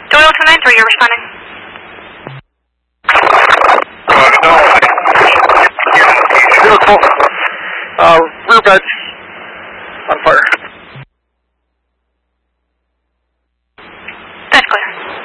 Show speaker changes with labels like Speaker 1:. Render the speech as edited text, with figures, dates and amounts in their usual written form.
Speaker 1: Doyle 293, you're responding.
Speaker 2: Vehicle, rear bed on fire.
Speaker 1: That's clear.